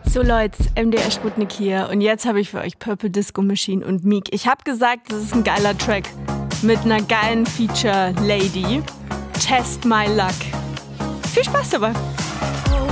So Leute, MDR Sputnik hier und jetzt habe ich für euch Purple Disco Machine und Meek. Ich habe gesagt, das ist ein geiler Track mit einer geilen Feature-Lady. Test My Luck. Viel Spaß dabei.